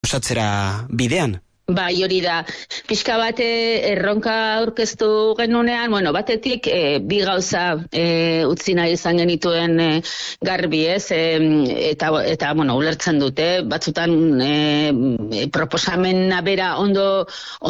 osatzera bidean. Bai, hori da. Pixka bat erronka aurkeztu genunean, batetik bi gauza utzi nahi izan genituen garbi, ez? Eta ulertzen dute, batzutan proposamena bera ondo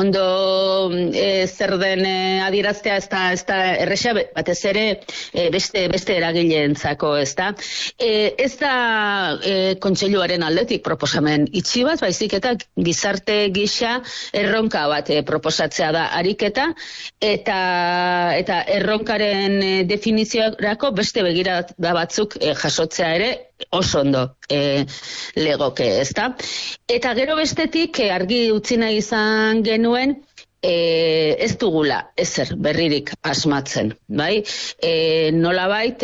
zer den adieraztea ez da erresa, batez ere beste eragileentzako, ez da? Ez da kontseiluaren aldetik proposamen itxi bat, baizik eta gizarte gisa erronka bat proposatzea da ariketa, eta erronkaren definiziorako beste begirada batzuk jasotzea ere oso ondo legoke, ezta? Eta gero bestetik argi utzi nahi izan genuen ez dugula ezer berririk asmatzen, bai? Nolabait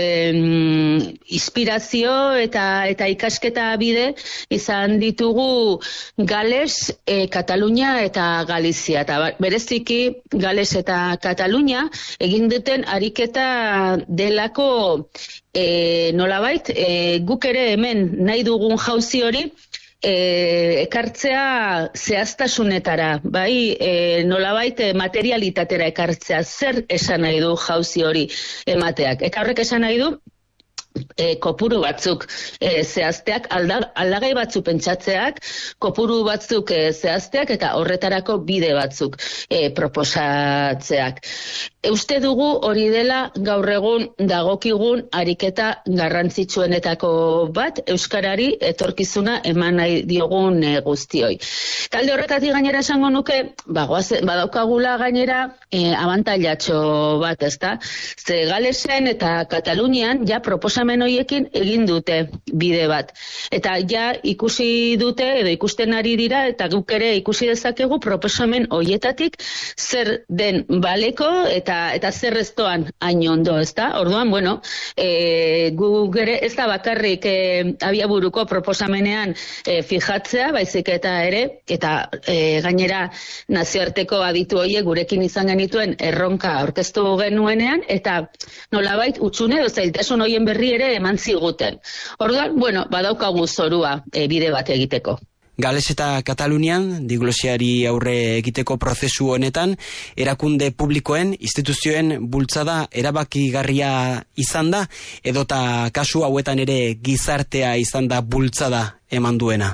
inspirazio eta ikasketa bide izan ditugu Gales, Katalunia eta Galizia, eta bereziki Gales eta Katalunia egin duten ariketa delako nolabait guk ere hemen nahi dugun jauzi hori ekartzea zehaztasunetara, bai, nolabait materialitatera ekartzea, zer esan nahi du jauzi hori emateak. Eta horrek esan nahi du kopuru batzuk zehazteak, aldagai batzuk pentsatzeak, kopuru batzuk zehazteak eta horretarako bide batzuk proposatzeak. Uste dugu hori dela gaur egun dagokigun ariketa garrantzitsuenetako bat euskarari etorkizuna eman nahi diogun guztioi. Talde horretatik gainera esango nuke, badaukagula gainera abantailatxo bat, ezta? Ze Galesen eta Katalunian ja proposamen horiekin egin dute bide bat. Eta ja ikusi dute edo ikusten ari dira eta guk ere ikusi dezakegu proposamen horietatik zer den baleko eta zer ez doan hain ondo, ezta? Orduan, gu ere ez da bakarrik abiaburuko proposamenean fijatzea, baizik eta ere, eta gainera nazioarteko aditu horiek gurekin izan genituen erronka aurkeztu genuenean, eta nolabait utxune edo zailtasun horien berri ere eman ziguten. Orduan, badaukagu zorua bide bat egiteko. Gales eta Katalunian, diglosiari aurre egiteko prozesu honetan, erakunde publikoen, instituzioen bultzada erabakigarria izan da, edota kasu hauetan ere gizartea izan da bultzada eman duena?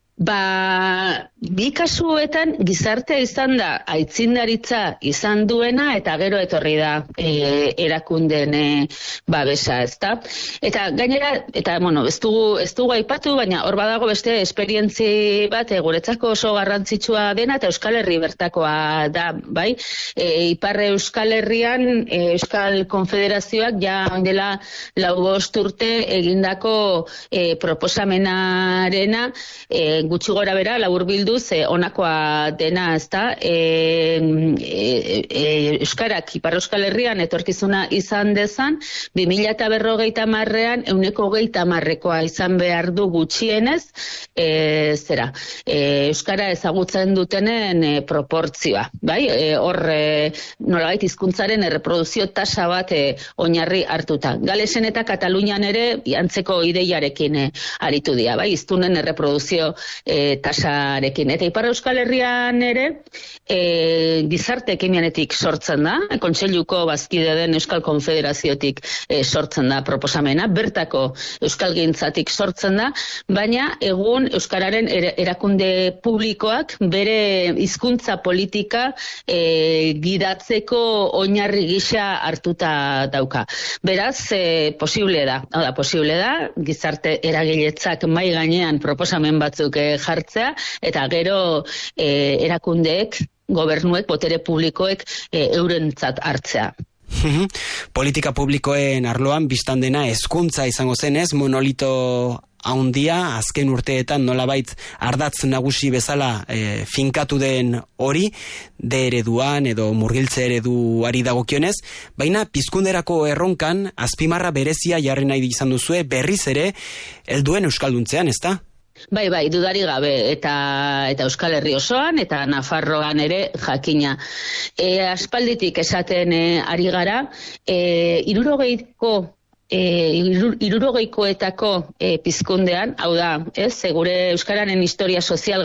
Bi kasuetan gizartea izan da aitzindaritza izan duena eta gero etorri da erakundeen babesa, ezta? Eta gainera, ez dugu aipatu, baina hor badago beste esperientzi bat guretzako oso garrantzitsua dena eta Euskal Herri bertakoa da, bai? Ipar Euskal Herrian Euskal Konfederazioak ja dela 5 urte egindako proposamenarena gutxi gora bera, laburbilduz, honakoa dena, ezta? Euskarak Ipar Euskal Herrian etorkizuna izan dezan, 2050ean 20% izan behar du gutxienez, Euskara ezagutzen dutenen proportzioa, bai? Hor, nolabait hizkuntzaren erreproduzio tasa bat oinarri hartuta. Galesen eta Katalunian ere antzeko ideiarekin aritu dira, bai? Hiztunen erreproduzio tasarekin. Eta Ipar Euskal Herrian ere gizarte ekimenetik sortzen da, Kontseiluko bazkide den Euskal Konfederaziotik sortzen da proposamena, bertako euskalgintzatik sortzen da, baina egun Euskararen erakunde publikoak bere hizkuntza politika gidatzeko oinarri gisa hartuta dauka. Beraz, posible da, gizarte eragiletzak mai gainean proposamen batzuk jartzea, eta gero erakundeek, gobernuek, botere publikoek eurentzat hartzea. Politika publikoen arloan biztan dena hezkuntza izango zenez, monolito haundia, azken urteetan nolabait ardatz nagusi bezala finkatu den hori, D ereduan edo murgiltze ereduari dagokionez, baina pizkunderako erronkan azpimarra berezia jarri nahi izan duzue berriz ere helduen euskalduntzean, ezta? Bai, dudari gabe, eta Euskal Herri osoan, eta Nafarroan ere jakina. Aspalditik esaten ari gara, 60ko hirurogeikoetako pizkundean, hau da, gure euskararen historia sozial